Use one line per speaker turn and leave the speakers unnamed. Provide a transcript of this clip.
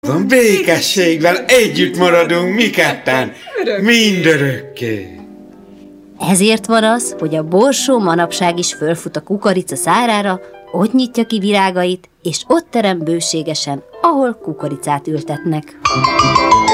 Békességben együtt maradunk mi ketten, mindörökké.
Ezért van az, hogy a borsó manapság is fölfut a kukorica szárára, ott nyitja ki virágait, és ott terem bőségesen, ahol kukoricát ültetnek.